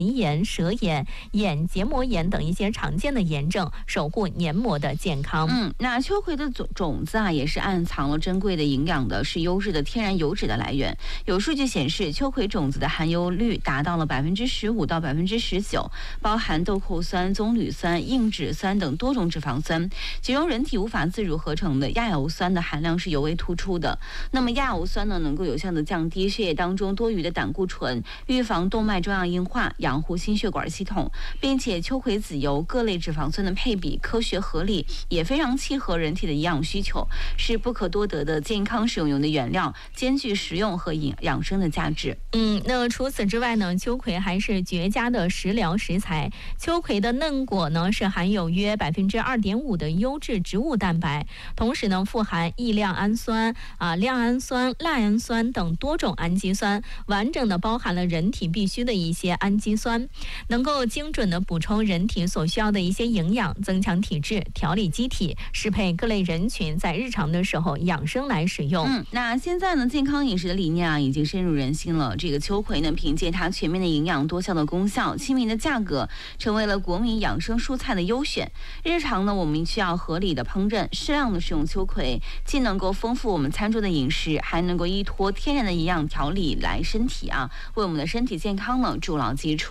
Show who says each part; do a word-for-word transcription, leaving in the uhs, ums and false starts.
Speaker 1: 炎、舌炎、眼结膜炎等一些常见的炎症，守护黏膜的健康。
Speaker 2: 嗯，那秋葵的种种子啊，也是暗藏了珍贵的营养的，是优质的天然油脂的来源。有数据显示，秋葵种子的含油率达到了百分之十五到百分之十九，包含豆蔻酸、棕榈酸、硬脂酸等多种脂肪酸，其中人体无法自主合成的亚油酸的含量是尤为突出的。那么亚油酸呢，能够有效的降低血液当中多余的胆固醇，预防动脉粥样硬化，养护心血管系统，并且秋葵籽油各类脂肪酸的配比科学合理，也非常契合人体的营养需求，是不可多得的健康使用用的原料，兼具食用和养生的价值。
Speaker 1: 嗯，那除此之外呢，秋葵还是绝佳的食疗食材。秋葵的嫩果呢是含有约百分之二点五的优质植物蛋白，同时呢富含异亮氨酸啊、亮氨酸、赖氨酸等多种氨基酸，完整的包含了人体必需的一些氨基酸，能够精准的补充人体所需要的一些营养，增强体质，调理机体，适配各类人群在日常的时候养生来使用。
Speaker 2: 嗯，那现在呢，健康饮食的理念啊已经深入人心了。这个秋葵呢，凭借它全面的营养、多效的功效、亲民的价格，成为了国民养生蔬菜的优选。日常呢，我们需要合理的烹饪，适量的使用秋葵，既能够丰富我们餐桌的饮食，还能够依托天然的营养调理来身体啊，为我们的身体健康呢筑牢基础。